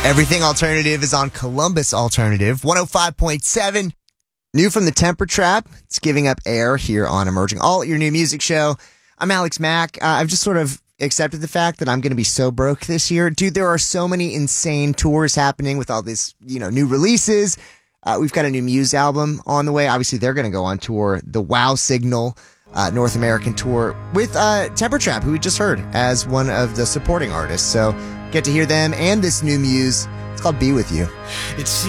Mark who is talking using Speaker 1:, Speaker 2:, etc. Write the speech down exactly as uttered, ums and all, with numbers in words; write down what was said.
Speaker 1: Everything Alternative is on Columbus Alternative, one oh five point seven. New from the Temper Trap. It's giving up air here on Emerging All, your new music show. I'm Alex Mack. Uh, I've just sort of accepted the fact that I'm going to be so broke this year. Dude, there are so many insane tours happening with all this, you know, new releases. Uh, we've got a new Muse album on the way. Obviously, they're going to go on tour. The Wow Signal uh, North American tour with uh, Temper Trap, who we just heard as one of the supporting artists. So get to hear them and this new Muse. It's called Be With You.
Speaker 2: It's